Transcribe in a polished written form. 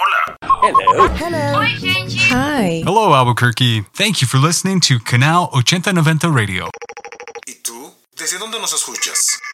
Hola. Hello. Oi, gente. Hi. Hello, Albuquerque. Thank you for listening to Canal 8090 Radio. ¿Y tú? ¿Desde dónde nos escuchas?